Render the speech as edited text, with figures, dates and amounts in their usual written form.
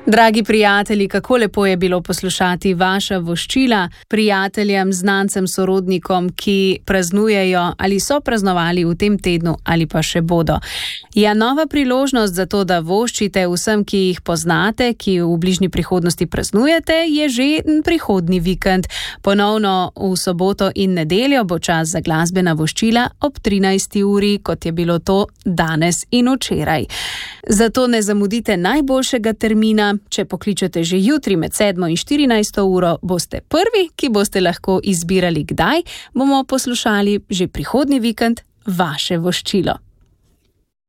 Dragi prijatelji, kako lepo je bilo poslušati vaša voščila prijateljem, znancem, sorodnikom, ki praznujejo ali so praznovali v tem tednu ali pa še bodo. Ja, nova priložnost za to, da voščite vsem, ki jih poznate, ki v bližnji prihodnosti praznujete, je že prihodnji vikend. Ponovno v soboto in nedeljo bo čas za glasbena voščila ob 13. uri, kot je bilo to danes in včeraj. Zato ne zamudite najboljšega termina. Če pokličete že jutri med 7. in 14. uro, boste prvi, ki boste lahko izbirali, kdaj bomo poslušali že prihodnji vikend vaše voščilo.